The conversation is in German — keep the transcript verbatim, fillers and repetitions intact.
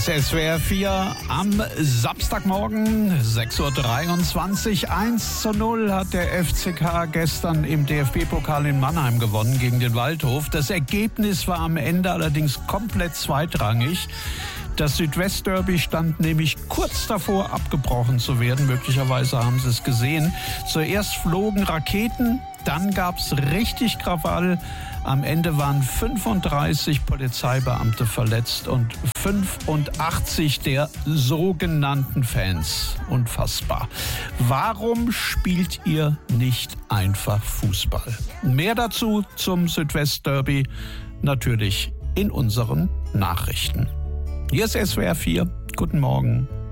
ist S W R vier am Samstagmorgen, sechs Uhr dreiundzwanzig. eins zu null hat der F C K gestern im D F B-Pokal in Mannheim gewonnen gegen den Waldhof. Das Ergebnis war am Ende allerdings komplett zweitrangig. Das Südwest-Derby stand nämlich kurz davor, abgebrochen zu werden. Möglicherweise haben Sie es gesehen. Zuerst flogen Raketen, dann gab es richtig Krawall. Am Ende waren fünfunddreißig Polizeibeamte verletzt und fünfundachtzig der sogenannten Fans. Unfassbar. Warum spielt ihr nicht einfach Fußball? Mehr dazu zum Südwest-Derby natürlich in unseren Nachrichten. Hier ist S W R vier. Guten Morgen.